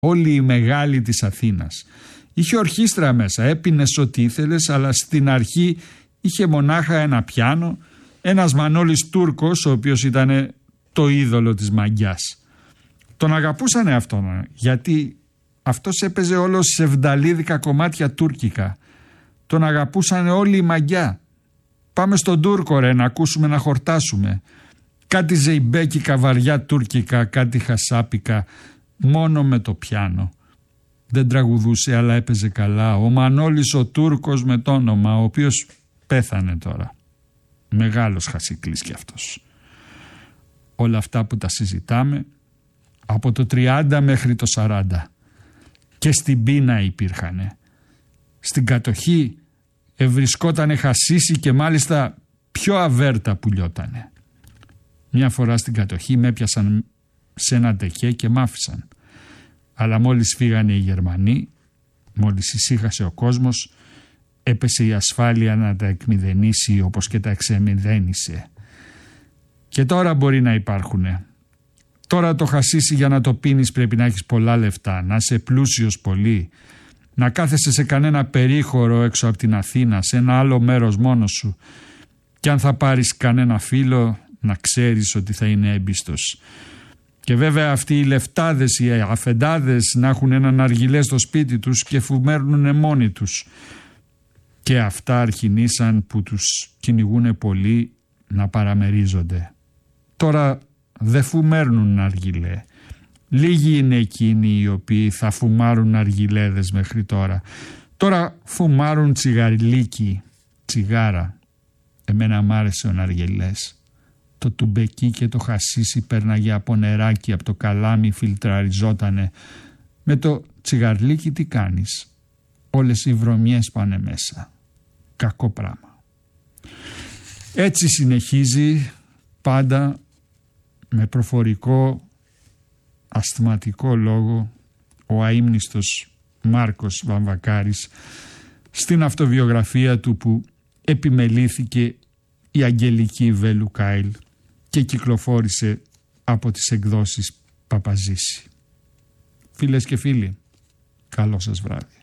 όλη η μεγάλη της Αθήνας. Είχε ορχήστρα μέσα, έπινες ό,τι ήθελες, αλλά στην αρχή είχε μονάχα ένα πιάνο, ένας Μανώλης Τούρκος, ο οποίος ήταν το είδωλο της μαγιάς. Τον αγαπούσανε αυτόν, γιατί αυτός έπαιζε όλο σεβδαλίδικα κομμάτια τουρκικά. Τον αγαπούσανε όλη η μαγιά. Πάμε στον Τούρκο ρε, να ακούσουμε, να χορτάσουμε. Κάτι ζεϊμπέκικα βαριά τουρκικά, κάτι χασάπικα, μόνο με το πιάνο. Δεν τραγουδούσε, αλλά έπαιζε καλά. Ο Μανώλης ο Τούρκος με το όνομα, ο οποίος πέθανε τώρα. Μεγάλος χασικλής κι αυτός. Όλα αυτά που τα συζητάμε από το 30 μέχρι το 40 και στην πείνα υπήρχανε. Στην κατοχή ευρισκότανε χασίσι και μάλιστα πιο αβέρτα πουλιότανε. Μια φορά στην κατοχή με έπιασαν σε ένα τεκέ και μ' άφησαν. Αλλά μόλις φύγανε οι Γερμανοί, μόλις ησύχασε ο κόσμος, έπεσε η ασφάλεια να τα εκμηδενήσει όπως και τα εξεμηδένισε. Και τώρα μπορεί να υπάρχουνε. Τώρα το χασίσι για να το πίνεις πρέπει να έχεις πολλά λεφτά, να είσαι πλούσιος πολύ, να κάθεσαι σε κανένα περίχωρο έξω από την Αθήνα, σε ένα άλλο μέρος μόνος σου, και αν θα πάρεις κανένα φίλο να ξέρεις ότι θα είναι έμπιστος. Και βέβαια αυτοί οι λεφτάδες, οι αφεντάδες να έχουν έναν αργυλέ στο σπίτι τους και φουμέρνουνε μόνοι τους. Και αυτά αρχινήσαν που τους κυνηγούνε πολύ να παραμερίζονται. Τώρα δεν φουμέρνουν αργυλέ. Λίγοι είναι εκείνοι οι οποίοι θα φουμάρουν αργυλέδες μέχρι τώρα. Τώρα φουμάρουν τσιγαριλίκι, τσιγάρα. Εμένα μ' άρεσε ο αργυλές. Το τουμπεκί και το χασίσι πέρναγε από νεράκι, από το καλάμι φιλτραριζότανε. Με το τσιγαρλίκι τι κάνεις? Όλες οι βρωμιές πάνε μέσα. Κακό πράγμα. Έτσι συνεχίζει πάντα με προφορικό ασθματικό λόγο ο αείμνηστος Μάρκος Βαμβακάρης στην αυτοβιογραφία του που επιμελήθηκε η Αγγελική Βελουκάιλ και κυκλοφόρησε από τις εκδόσεις Παπαζήση. Φίλες και φίλοι, καλό σας βράδυ.